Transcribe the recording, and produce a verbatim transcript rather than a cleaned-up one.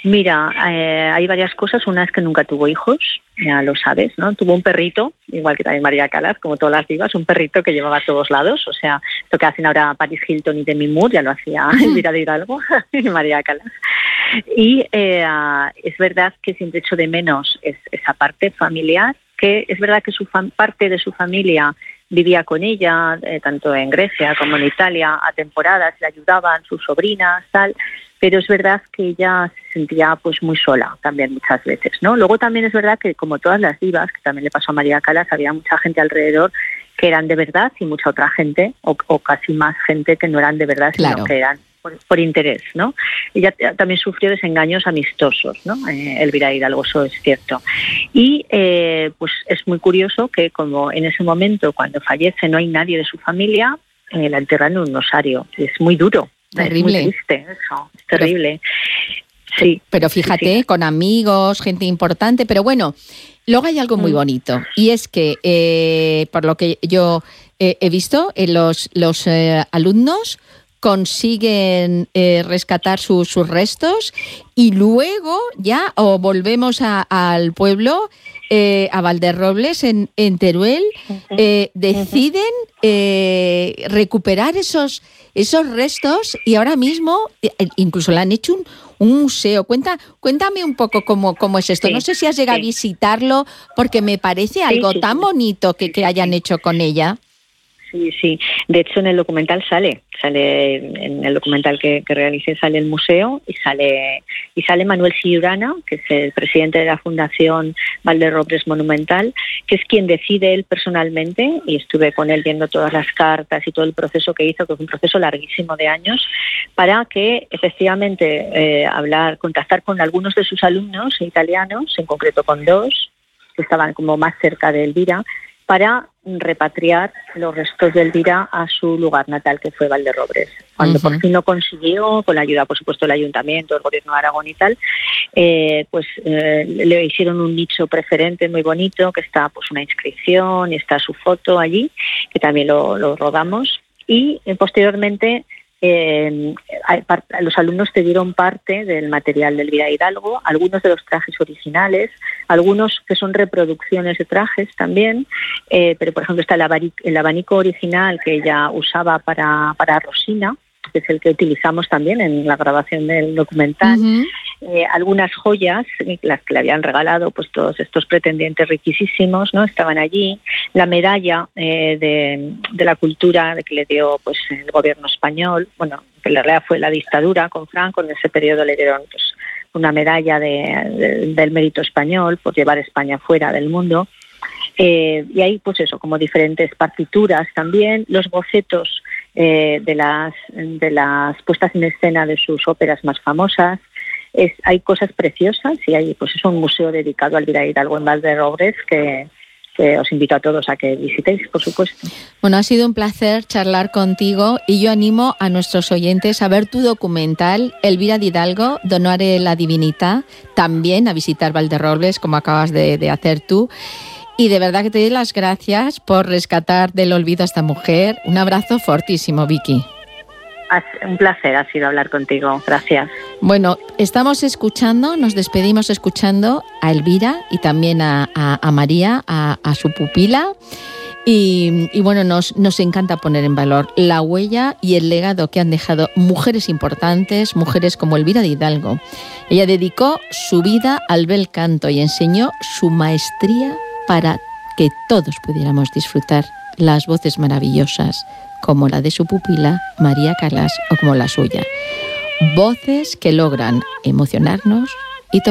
Mira, eh, hay varias cosas. Una es que nunca tuvo hijos, ya lo sabes, ¿no? Tuvo un perrito, igual que también María Callas, como todas las divas, un perrito que llevaba a todos lados. O sea, lo que hacen ahora Paris Hilton y Demi Moore, ya lo hacía Elvira de Hidalgo y María Callas. Y eh, es verdad que siempre echo de menos es, esa parte familiar, que es verdad que su fam- parte de su familia vivía con ella, eh, tanto en Grecia como en Italia, a temporadas, le ayudaban sus sobrinas, tal, pero es verdad que ella se sentía pues muy sola también muchas veces, ¿no? Luego también es verdad que, como todas las divas, que también le pasó a María Callas, había mucha gente alrededor que eran de verdad y mucha otra gente, o, o casi más gente que no eran de verdad, sino Claro. que eran por, por interés, ¿no? Ella también sufrió desengaños amistosos, ¿no? Eh, Elvira Hidalgo, eso es cierto. Y eh, pues es muy curioso que, como en ese momento, cuando fallece, no hay nadie de su familia, eh, la entierran en un osario. Es muy duro. Terrible. Es muy triste eso, es terrible. Sí. Pero fíjate, sí, sí. con amigos, gente importante, pero bueno, luego hay algo muy bonito, y es que, eh, por lo que yo eh, he visto, eh, los, los eh, alumnos consiguen eh, rescatar su, sus restos, y luego ya o volvemos a, al pueblo, eh, a Valderrobles, en, en Teruel, eh, deciden eh, recuperar esos, esos restos, y ahora mismo eh, incluso le han hecho un, un museo. Cuenta, cuéntame un poco cómo, cómo es esto. Sí, no sé si has llegado sí. a visitarlo, porque me parece algo sí, tan sí. bonito que, que hayan hecho con ella. Sí, sí. De hecho, en el documental sale, sale en el documental que, que realicé sale el museo y sale y sale Manuel Sillurana, que es el presidente de la Fundación Valderrobles Monumental, que es quien decide él personalmente, y estuve con él viendo todas las cartas y todo el proceso que hizo, que fue un proceso larguísimo de años, para que efectivamente eh, hablar, contactar con algunos de sus alumnos italianos, en concreto con dos, que estaban como más cerca de Elvira, para repatriar los restos de Elvira a su lugar natal, que fue Valderrobles. Cuando uh-huh. por fin lo consiguió, con la ayuda, por supuesto, del Ayuntamiento, del Gobierno de Aragón y tal, eh, pues eh, le hicieron un nicho preferente muy bonito, que está pues una inscripción y está su foto allí, que también lo, lo rodamos. Y eh, posteriormente Eh, los alumnos te dieron parte del material de Elvira Hidalgo, algunos de los trajes originales, algunos que son reproducciones de trajes también, eh, pero por ejemplo está el abanico, el abanico original que ella usaba para, para Rosina, que es el que utilizamos también en la grabación del documental. Uh-huh. Eh, algunas joyas, las que le habían regalado pues todos estos pretendientes riquísimos, ¿no? Estaban allí. La medalla eh, de, de la cultura que le dio pues el gobierno español, bueno, que en realidad fue la dictadura con Franco, en ese periodo le dieron pues una medalla de, de, del mérito español por llevar España fuera del mundo. Eh, y hay pues eso, como diferentes partituras también, los bocetos eh, de las de las puestas en escena de sus óperas más famosas. Es, hay cosas preciosas y hay pues es un museo dedicado a Elvira Hidalgo en Valderrobles que, que os invito a todos a que visitéis, por supuesto. Bueno, ha sido un placer charlar contigo, y yo animo a nuestros oyentes a ver tu documental Elvira de Hidalgo, Donare la Divinità, también a visitar Valderrobles, como acabas de, de hacer tú. Y de verdad que te doy las gracias por rescatar del olvido a esta mujer. Un abrazo fortísimo, Vicky. Un placer ha sido hablar contigo. Gracias. Bueno, estamos escuchando, nos despedimos escuchando a Elvira y también a, a, a María, a, a su pupila. Y, y bueno, nos, nos encanta poner en valor la huella y el legado que han dejado mujeres importantes, mujeres como Elvira de Hidalgo. Ella dedicó su vida al bel canto y enseñó su maestría para que todos pudiéramos disfrutar las voces maravillosas, como la de su pupila María Callas o como la suya. Voces que logran emocionarnos,